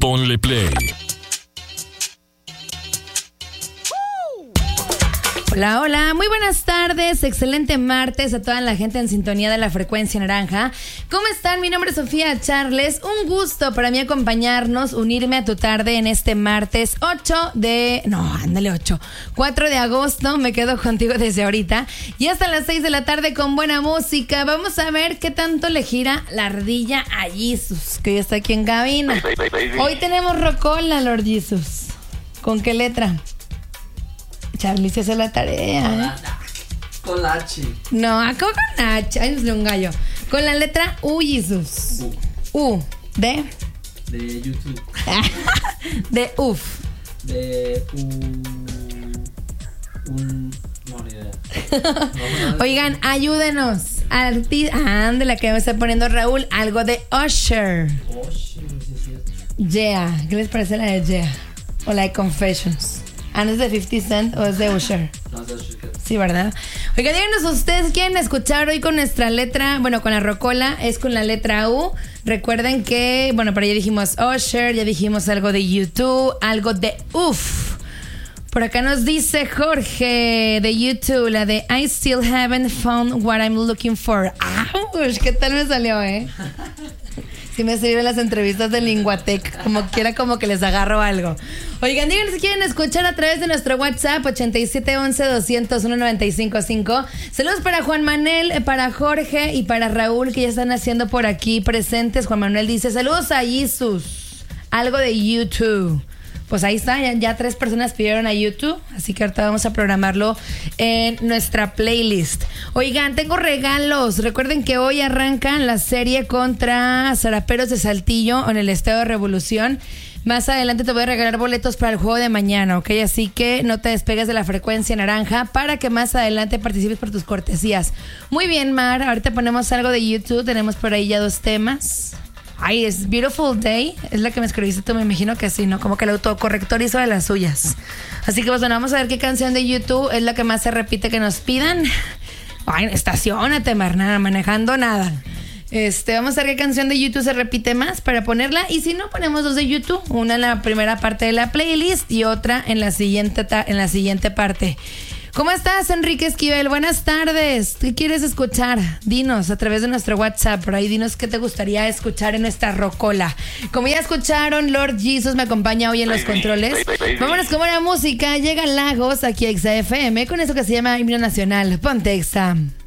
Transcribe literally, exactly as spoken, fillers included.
Ponle Play. Hola, hola, muy buenas tardes, excelente martes a toda la gente en sintonía de la frecuencia naranja. ¿Cómo están? Mi nombre es Sofía Charles, un gusto para mí acompañarnos, unirme a tu tarde en este martes ocho de... No, ándale ocho, cuatro de agosto, me quedo contigo desde ahorita y hasta las seis de la tarde con buena música. Vamos a ver qué tanto le gira la ardilla a Jesus, que ya está aquí en cabina. Hoy tenemos rocola, Lord Jesus. ¿Con qué letra? Charlie se hace la tarea, ¿eh? Con la H. No, ¿cómo con H? Ay, es de un gallo. Con la letra U, Jesus. U. U. ¿De? De YouTube. De uf. De un... Un... No, ni idea. No, no, Oigan, ayúdenos. Arti- ah, ándale, que me está poniendo Raúl. Algo de Usher. Oh, sí, sí, es cierto. Yeah. ¿Qué les parece la de Yeah? O la de Confessions. ¿Ah, no es de fifty Cent o es de Usher? No, es de Usher. Sí, ¿verdad? Oigan, díganos ustedes, ¿quieren escuchar hoy con nuestra letra? Bueno, con la rocola, es con la letra U. Recuerden que, bueno, pero ya dijimos Usher, ya dijimos algo de YouTube, algo de Uf. Por acá nos dice Jorge de YouTube, la de I still haven't found what I'm looking for. ¡Auch! ¿Qué tal me salió, eh? Sí me sirven las entrevistas de Linguatec, como quiera, como que les agarro algo. Oigan, díganos si quieren escuchar a través de nuestro WhatsApp ochenta y siete once doscientos uno noventa y cinco cinco. Saludos para Juan Manuel, para Jorge y para Raúl, que ya están haciendo por aquí presentes. Juan Manuel dice, saludos a Jesus, algo de YouTube. Pues ahí está, ya, ya tres personas pidieron a YouTube, así que ahorita vamos a programarlo en nuestra playlist. Oigan, tengo regalos. Recuerden que hoy arranca la serie contra Zaraperos de Saltillo en el Estadio de Revolución. Más adelante te voy a regalar boletos para el juego de mañana, ¿ok? Así que no te despegues de la frecuencia naranja para que más adelante participes por tus cortesías. Muy bien, Mar, ahorita ponemos algo de YouTube, tenemos por ahí ya dos temas. Ay, es Beautiful Day, es la que me escribiste tú, me imagino que sí, ¿no? Como que el autocorrector hizo de las suyas. Así que pues bueno, vamos a ver qué canción de YouTube es la que más se repite que nos pidan. Ay, estaciónate, Marnada, manejando nada. Este, vamos a ver qué canción de YouTube se repite más para ponerla. Y si no, ponemos dos de YouTube. Una en la primera parte de la playlist y otra en la siguiente, ta- en la siguiente parte. ¿Cómo estás, Enrique Esquivel? Buenas tardes. ¿Qué quieres escuchar? Dinos a través de nuestro WhatsApp. Por ahí dinos qué te gustaría escuchar en esta rocola. Como ya escucharon, Lord Jesus me acompaña hoy en los controles. Vámonos con buena música. Llega Lagos aquí a X A F M con eso que se llama Himno Nacional. Ponte Exa.